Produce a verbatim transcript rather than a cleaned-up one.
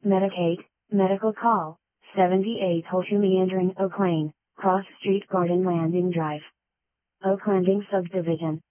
Medicaid, Medical Call, seventy-eight Holsham Meandering Oak Lane, Cross Street Garden Landing Drive. Oak Landing Subdivision.